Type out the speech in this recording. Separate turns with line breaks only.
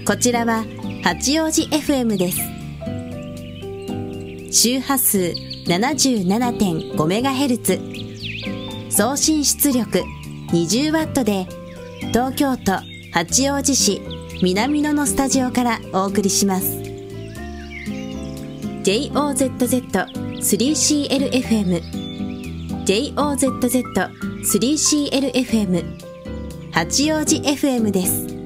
こちらは八王子 FM です。周波数 77.5MHz、 送信出力 20W で東京都八王子市南野のスタジオからお送りします。 JOZZ3CLFM、 JOZZ3CLFM 八王子 FM です。